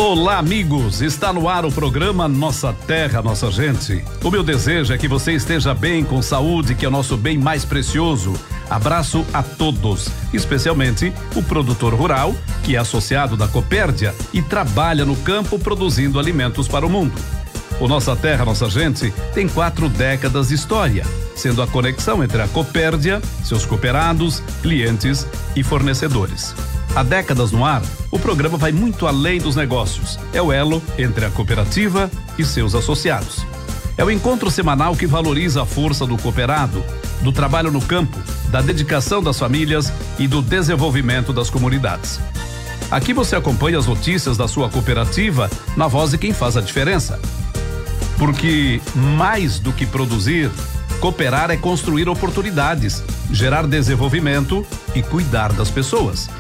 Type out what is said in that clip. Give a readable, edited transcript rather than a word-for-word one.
Olá, amigos! Está no ar o programa Nossa Terra, Nossa Gente. O meu desejo é que você esteja bem, com saúde, que é o nosso bem mais precioso. Abraço a todos, especialmente o produtor rural, que é associado da Copérdia e trabalha no campo produzindo alimentos para o mundo. O Nossa Terra, Nossa Gente tem 4 décadas de história, sendo a conexão entre a Copérdia, seus cooperados, clientes e fornecedores. Há décadas no ar, o programa vai muito além dos negócios. É o elo entre a cooperativa e seus associados. É o encontro semanal que valoriza a força do cooperado, do trabalho no campo, da dedicação das famílias e do desenvolvimento das comunidades. Aqui você acompanha as notícias da sua cooperativa na voz de quem faz a diferença. Porque mais do que produzir, cooperar é construir oportunidades, gerar desenvolvimento e cuidar das pessoas.